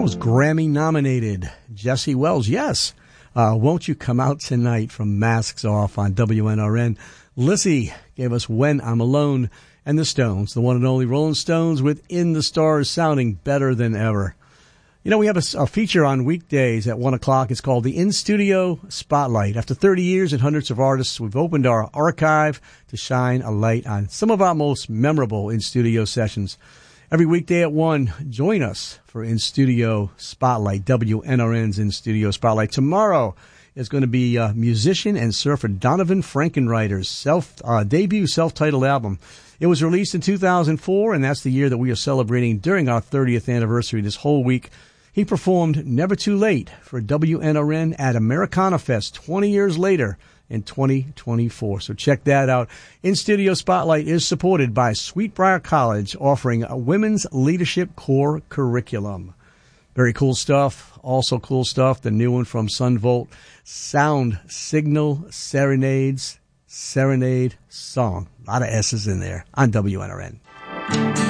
was Grammy-nominated Jesse Wells. Yes. Won't You Come Out Tonight from Masks Off on WNRN. Lissy gave us When I'm Alone. And the Stones, the one and only Rolling Stones with In the Stars, sounding better than ever. You know, we have a feature on weekdays at 1 o'clock. It's called the In-Studio Spotlight. After 30 years and hundreds of artists, we've opened our archive to shine a light on some of our most memorable in-studio sessions. Every weekday at 1, join us for In-Studio Spotlight, WNRN's In-Studio Spotlight. Tomorrow is going to be musician and surfer Donovan Frankenreiter's debut self-titled album. It was released in 2004, and that's the year that we are celebrating during our 30th anniversary this whole week. He performed Never Too Late for WNRN at Americana Fest 20 years later in 2024. So check that out. In-Studio Spotlight is supported by Sweetbriar College, offering a women's leadership core curriculum. Very cool stuff. Also cool stuff, the new one from Sunvolt, Sound Signal Serenade Song. A lot of S's in there on WNRN.